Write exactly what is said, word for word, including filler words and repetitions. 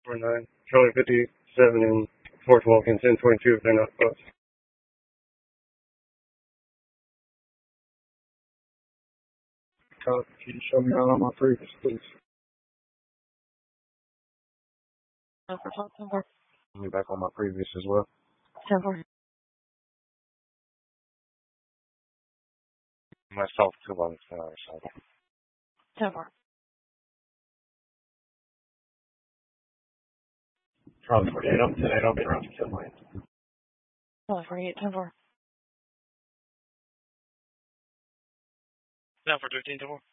four nine. Charlie fifty-seven and four twelve and ten twenty-two if they're not close. Copy. Can you show me how on my previous, please? ten four, ten four. Let me back on my previous as well. ten four. Myself too on the other side. ten four. Charlie forty-eight up today. I'll be around to kill mine. Charlie forty-eight, ten four. ten four, thirteen, ten four.